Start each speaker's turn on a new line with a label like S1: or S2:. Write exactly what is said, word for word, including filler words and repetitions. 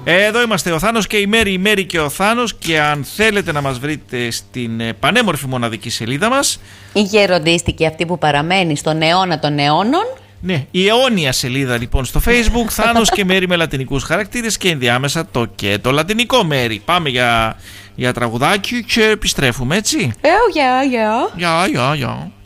S1: Εδώ είμαστε ο Θάνος και η Μέρη, η Μέρη και ο Θάνος. Και αν θέλετε να μας βρείτε στην πανέμορφη μοναδική σελίδα μας,
S2: η γεροντίστικη αυτή που παραμένει στον αιώνα των αιώνων.
S1: Ναι, η αιώνια σελίδα λοιπόν στο Facebook, Θάνος και Μέρη με λατινικούς χαρακτήρες και ενδιάμεσα το και το λατινικό Μέρη. Πάμε για, για τραγουδάκι και επιστρέφουμε, έτσι.
S2: Oh, yeah, yeah.
S1: Yeah, yeah, yeah.